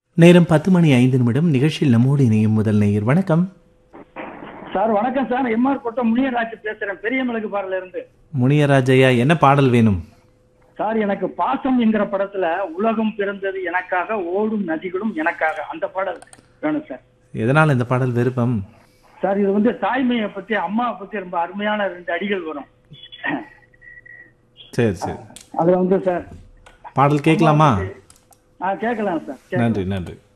நேரம் 10:05 நிகழ்ச்சியில் நம்மோடு இணையும் முதல் நேயர். வணக்கம் சார். வணக்கம் சார். எம்ஆர் கோட்டம் முனியராஜ் பேசுறேன், பெரிய மிளகு பாறையில இருந்து. முனியராஜையா, என்ன பாடல் வேணும்? சார், எனக்கு பாசம் என்கிற படத்துல உலகம் பிறந்தது எனக்காக, ஓடும் நதிகளும் எனக்காக, அந்த பாடல் வேணும் சார். எதனால் இந்த பாடல் விருப்பம்? சார், இது வந்து தாய்மையை பத்தி, அம்மாவை பத்தி ரொம்ப அருமையான 2 அடிகள் வரும். சரி சரி, அதுல வந்து சார் பாடல் கேட்கலாமா? கேட்கலாம் சார். நன்றி நன்றி.